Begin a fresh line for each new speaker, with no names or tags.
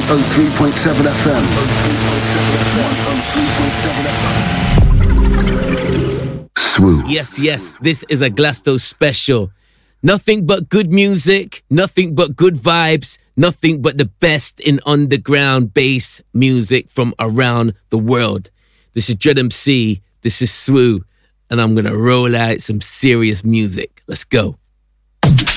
103.7 FM. Swoop.
Yes, this is a Glasto special. Nothing but good music, nothing but good vibes, nothing but the best in underground bass music from around the world. This is Dread MC, this is Swoo, and I'm gonna roll out some serious music. Let's go.